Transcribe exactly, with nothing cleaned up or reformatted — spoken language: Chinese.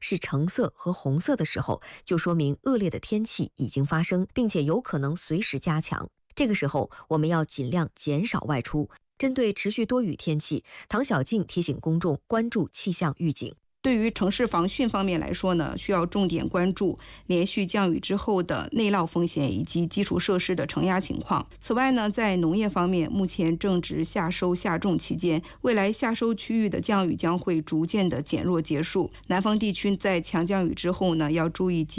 是橙色和红色的时候，就说明恶劣的天气已经发生，并且有可能随时加强。这个时候，我们要尽量减少外出。针对持续多雨天气，唐小静提醒公众关注气象预警。 对于城市防汛方面来说呢，需要重点关注连续降雨之后的内涝风险以及基础设施的承压情况。此外呢，在农业方面，目前正值夏收夏种期间，未来夏收区域的降雨将会逐渐的减弱结束。南方地区在强降雨之后呢，要注意